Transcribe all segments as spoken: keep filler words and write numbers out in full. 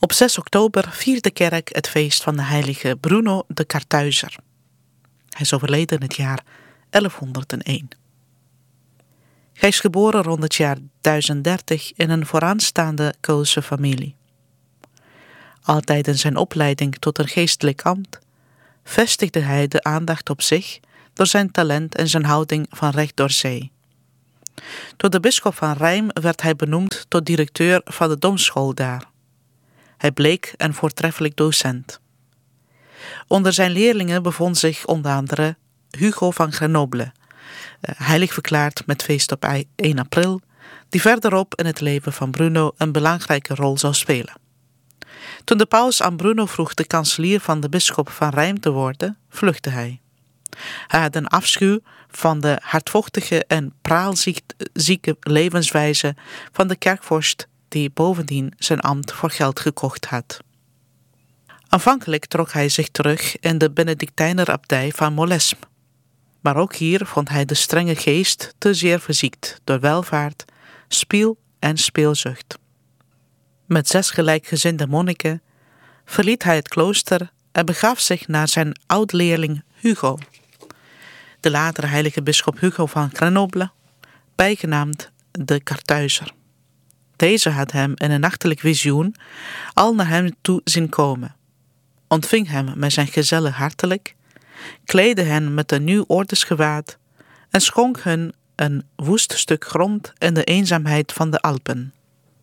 Op zes oktober viert de kerk het feest van de heilige Bruno de Kartuizer. Hij is overleden in het jaar elfhonderdéén. Hij is geboren rond het jaar duizend dertig in een vooraanstaande Keulse familie. Al tijdens zijn opleiding tot een geestelijk ambt vestigde hij de aandacht op zich door zijn talent en zijn houding van recht door zee. Door de bisschop van Rijm werd hij benoemd tot directeur van de domschool daar. Hij bleek een voortreffelijk docent. Onder zijn leerlingen bevond zich onder andere Hugo van Grenoble, heilig verklaard met feest op één april, die verderop in het leven van Bruno een belangrijke rol zou spelen. Toen de paus aan Bruno vroeg de kanselier van de bisschop van Rijm te worden, vluchtte hij. Hij had een afschuw van de hardvochtige en praalzieke levenswijze van de kerkvorst die bovendien zijn ambt voor geld gekocht had. Aanvankelijk trok hij zich terug in de Benedictijnerabdij van Molesme. Maar ook hier vond hij de strenge geest te zeer verziekt door welvaart, spiel en speelzucht. Met zes gelijkgezinde monniken verliet hij het klooster en begaf zich naar zijn oud-leerling Hugo, de latere heilige bisschop Hugo van Grenoble, bijgenaamd de Kartuizer. Deze had hem in een nachtelijk visioen al naar hem toe zien komen, ontving hem met zijn gezellen hartelijk, kleedde hen met een nieuw ordensgewaad en schonk hun een woest stuk grond in de eenzaamheid van de Alpen.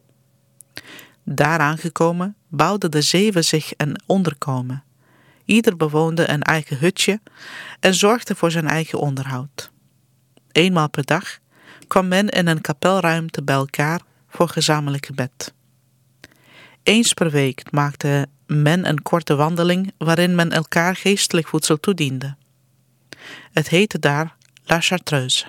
Daar aangekomen bouwden de zeven zich een onderkomen. Ieder bewoonde een eigen hutje en zorgde voor zijn eigen onderhoud. Eenmaal per dag kwam men in een kapelruimte bij elkaar voor gezamenlijk gebed. Eens per week maakte men een korte wandeling waarin men elkaar geestelijk voedsel toediende. Het heette daar La Chartreuse.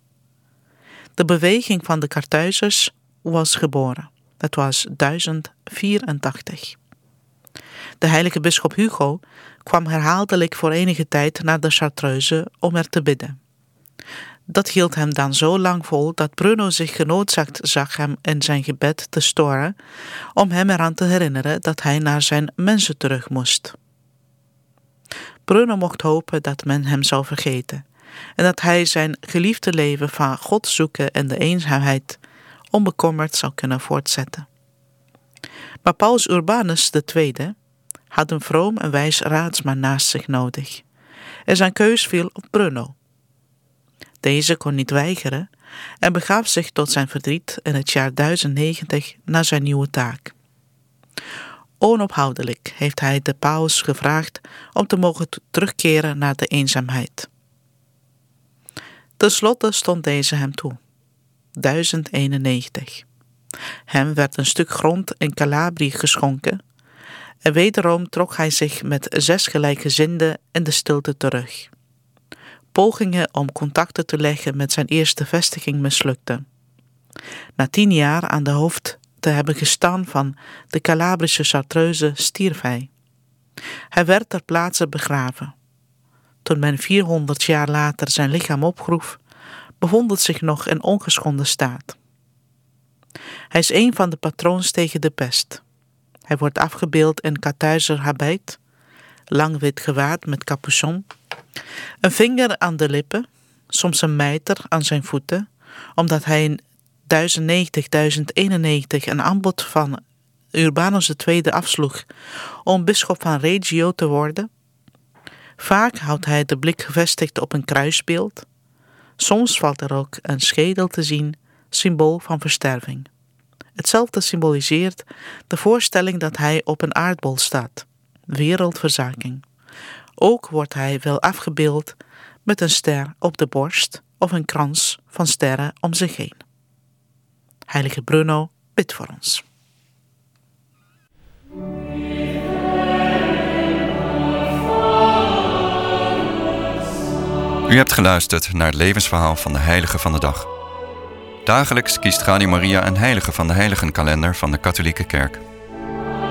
De beweging van de Kartuizers was geboren. Het was duizend vierentachtig. De heilige bisschop Hugo kwam herhaaldelijk voor enige tijd naar de Chartreuse om er te bidden. Dat hield hem dan zo lang vol dat Bruno zich genoodzaakt zag hem in zijn gebed te storen om hem eraan te herinneren dat hij naar zijn mensen terug moest. Bruno mocht hopen dat men hem zou vergeten en dat hij zijn geliefde leven van God zoeken en de eenzaamheid onbekommerd zou kunnen voortzetten. Maar Paus Urbanus de Tweede had een vroom en wijs raadsman naast zich nodig en zijn keus viel op Bruno. Deze kon niet weigeren en begaf zich tot zijn verdriet in het jaar duizend negentig naar zijn nieuwe taak. Onophoudelijk heeft hij de paus gevraagd om te mogen terugkeren naar de eenzaamheid. Ten slotte stond deze hem toe. duizend eenennegentig. Hem werd een stuk grond in Calabrië geschonken en wederom trok hij zich met zes gelijkgezinden in de stilte terug. Pogingen om contacten te leggen met zijn eerste vestiging mislukten. Na tien jaar aan de hoofd te hebben gestaan van de Calabrische Chartreuse stierf hij. Hij werd ter plaatse begraven. Toen men vierhonderd jaar later zijn lichaam opgroef, bevond het zich nog in ongeschonden staat. Hij is een van de patroons tegen de pest. Hij wordt afgebeeld in Kartuizer habit, lang wit gewaad met capuchon, een vinger aan de lippen, soms een mijter aan zijn voeten, omdat hij in duizend negentig duizend eenennegentig een aanbod van Urbanus de Tweede afsloeg om bisschop van Reggio te worden. Vaak houdt hij de blik gevestigd op een kruisbeeld. Soms valt er ook een schedel te zien, symbool van versterving. Hetzelfde symboliseert de voorstelling dat hij op een aardbol staat, wereldverzaking. Ook wordt hij wel afgebeeld met een ster op de borst of een krans van sterren om zich heen. Heilige Bruno, bid voor ons. U hebt geluisterd naar het levensverhaal van de Heilige van de Dag. Dagelijks kiest Radio Maria een heilige van de Heiligenkalender van de Katholieke Kerk.